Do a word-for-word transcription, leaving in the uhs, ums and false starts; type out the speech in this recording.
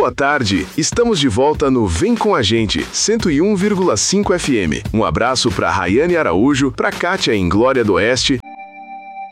Boa tarde, estamos de volta no Vem Com a Gente, cento e um vírgula cinco F M. Um abraço para Rayane Araújo, para Kátia em Glória do Oeste,